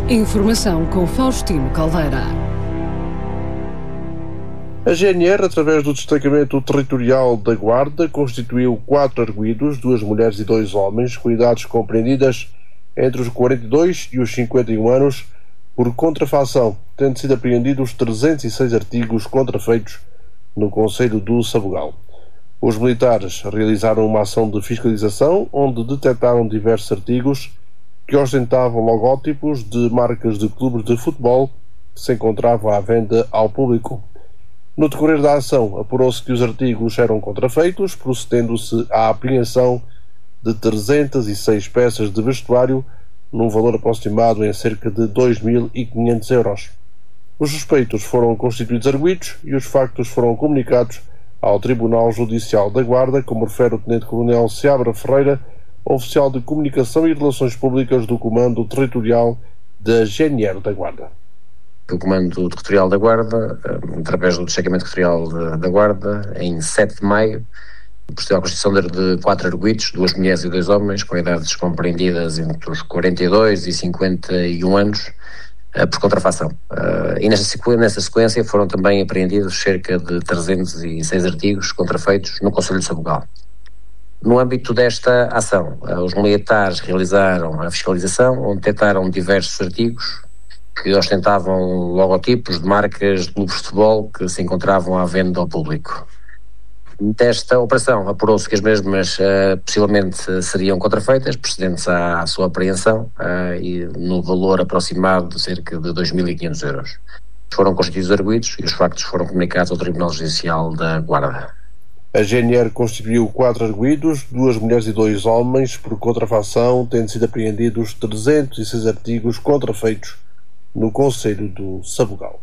Informação com Faustino Caldeira. A GNR, através do Destacamento Territorial da Guarda, constituiu 4 arguidos, 2 mulheres e 2 homens, com idades compreendidas entre os 42 e os 51 anos, por contrafação, tendo sido apreendidos 306 artigos contrafeitos no concelho do Sabugal. Os militares realizaram uma ação de fiscalização, onde detectaram diversos artigos que ostentavam logótipos de marcas de clubes de futebol que se encontravam à venda ao público. No decorrer da ação, apurou-se que os artigos eram contrafeitos, procedendo-se à apreensão de 306 peças de vestuário, num valor aproximado em cerca de 2.500 euros. Os suspeitos foram constituídos arguidos e os factos foram comunicados ao Tribunal Judicial da Guarda, como refere o Tenente-Coronel Seabra Ferreira, oficial de Comunicação e Relações Públicas do Comando Territorial da GNR da Guarda. O Comando Territorial da Guarda, através do Destacamento Territorial da Guarda, em 7 de maio, procedeu à constituição de 4 arguidos, 2 mulheres e 2 homens, com idades compreendidas entre os 42 e 51 anos, por contrafação. E nessa sequência foram também apreendidos cerca de 306 artigos contrafeitos no concelho de Sabugal. No âmbito desta ação, os militares realizaram a fiscalização, onde detectaram diversos artigos que ostentavam logotipos de marcas de clubes de futebol que se encontravam à venda ao público. Desta operação, apurou-se que as mesmas possivelmente seriam contrafeitas, procedentes à sua apreensão, e no valor aproximado de cerca de 2.500 euros. Foram constituídos arguidos e os factos foram comunicados ao Tribunal Judicial da Guarda. A GNR constituiu 4 arguidos, 2 mulheres e 2 homens, por contrafação, tendo sido apreendidos 306 artigos contrafeitos no concelho do Sabugal.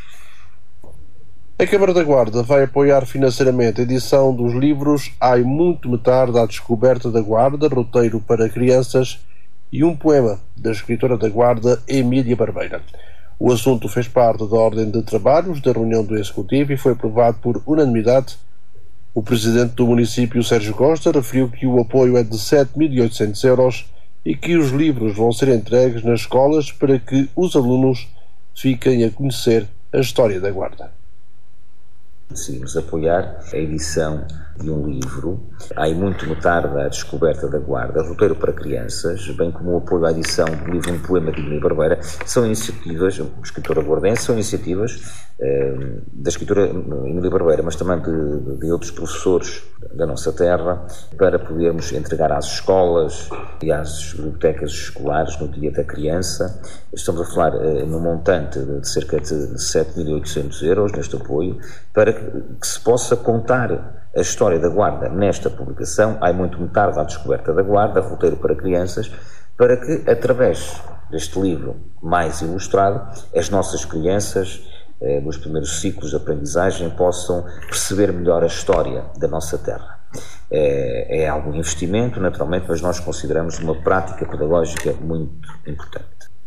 A Câmara da Guarda vai apoiar financeiramente a edição dos livros Ai Muito Me Tarde à Descoberta da Guarda, roteiro para crianças, e um poema da escritora da Guarda, Emília Barbeira. O assunto fez parte da ordem de trabalhos da reunião do Executivo e foi aprovado por unanimidade. O presidente do município, Sérgio Costa, referiu que o apoio é de 7.800 euros e que os livros vão ser entregues nas escolas para que os alunos fiquem a conhecer a história da Guarda. Decidimos apoiar a edição de um livro, Ai Muito Me Tarde à Descoberta da Guarda, roteiro para crianças, bem como o apoio à edição do livro Um Poema de Emília Barbeira. São iniciativas, escritora guardense, são iniciativas da escritora Emília Barbeira, mas também de outros professores da nossa terra, para podermos entregar às escolas e às bibliotecas escolares no Dia da Criança. Estamos a falar num montante de cerca de 7.800 euros neste apoio, para que se possa contar a história da Guarda nesta publicação, Ai Muito Me Tarde à Descoberta da Guarda, roteiro para crianças, para que, através deste livro mais ilustrado, as nossas crianças, nos primeiros ciclos de aprendizagem, possam perceber melhor a história da nossa terra. É algum investimento, naturalmente, mas nós consideramos uma prática pedagógica muito importante.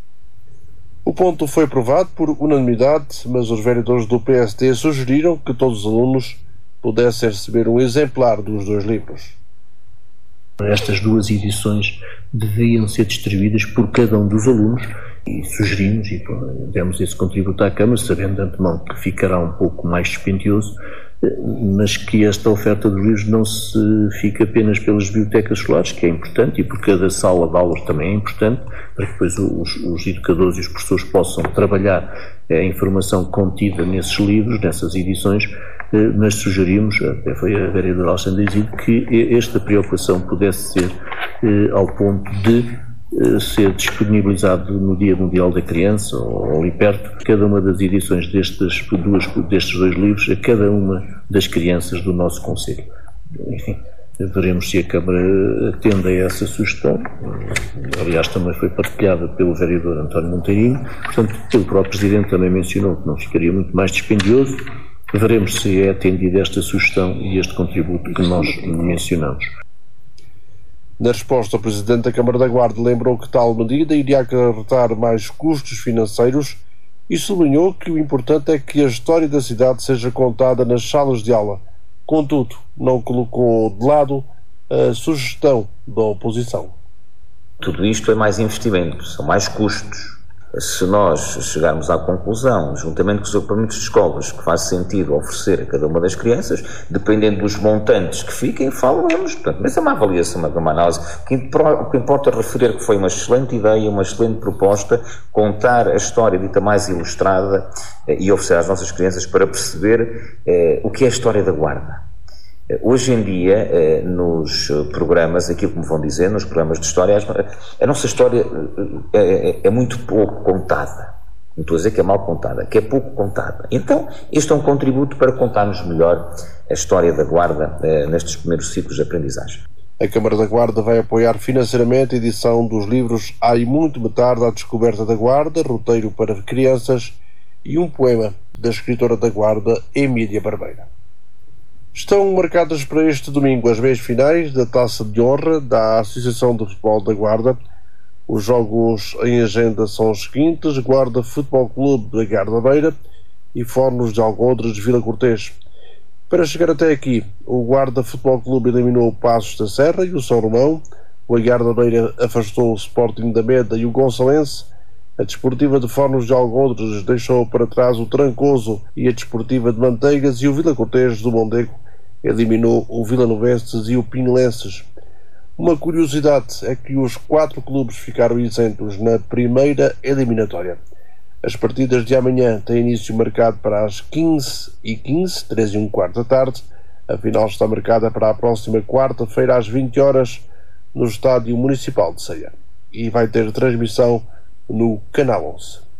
O ponto foi aprovado por unanimidade, mas os vereadores do PSD sugeriram que todos os alunos pudessem receber um exemplar dos 2 livros. Estas 2 edições deviam ser distribuídas por cada um dos alunos e sugerimos e demos esse contributo à Câmara, sabendo de antemão que ficará um pouco mais dispendioso, mas que esta oferta de livros não se fica apenas pelas bibliotecas escolares, que é importante, e por cada sala de aulas também é importante, para que depois os educadores e os professores possam trabalhar a informação contida nesses livros, nessas edições, mas sugerimos, até foi a vereadora Alexandra Isidro, que esta preocupação pudesse ser ao ponto de ser disponibilizado no Dia Mundial da Criança, ou ali perto, cada uma das edições destes 2 livros a cada uma das crianças do nosso concelho. Enfim, veremos se a Câmara atende a essa sugestão. Aliás, também foi partilhada pelo vereador António Monteirinho, portanto, pelo próprio Presidente também mencionou que não ficaria muito mais dispendioso. Veremos se é atendida esta sugestão e este contributo que nós mencionamos. Na resposta, o Presidente da Câmara da Guarda lembrou que tal medida iria acarretar mais custos financeiros e sublinhou que o importante é que a história da cidade seja contada nas salas de aula. Contudo, não colocou de lado a sugestão da oposição. Tudo isto é mais investimento, são mais custos. Se nós chegarmos à conclusão, juntamente com os agrupamentos de escolas, que faz sentido oferecer a cada uma das crianças, dependendo dos montantes que fiquem, falamos. Mas é uma avaliação, uma análise. O que importa é referir que foi uma excelente ideia, uma excelente proposta, contar a história dita mais ilustrada e oferecer às nossas crianças para perceber o que é a história da Guarda. Hoje em dia, nos programas, aquilo que me vão dizer, nos programas de história, a nossa história é muito pouco contada. Não estou a dizer que é mal contada, que é pouco contada. Então, este é um contributo para contarmos melhor a história da Guarda nestes primeiros ciclos de aprendizagem. A Câmara da Guarda vai apoiar financeiramente a edição dos livros Há e Muito Me Tarde, A Descoberta da Guarda, roteiro para crianças, e um poema da escritora da Guarda, Emília Barbeira. Estão marcadas para este domingo as meias finais da Taça de Honra da Associação de Futebol da Guarda. Os jogos em agenda são os seguintes: Guarda Futebol Clube da Garda-Beira e Fornos de Algodres de Vila Cortês. Para chegar até aqui, o Guarda Futebol Clube eliminou o Passos da Serra e o São Romão, o Garda-Beira afastou o Sporting da Meda e o Gonçalense, a Desportiva de Fornos de Algodres deixou para trás o Trancoso e a Desportiva de Manteigas, e o Vila Cortês do Mondego eliminou o Vilanovenses e o Pinlenses. Uma curiosidade é que os 4 clubes ficaram isentos na primeira eliminatória. As partidas de amanhã têm início marcado para as 15h15, 3h15 da tarde. A final está marcada para a próxima quarta-feira às 20 horas no Estádio Municipal de Ceia e vai ter transmissão no Canal 11.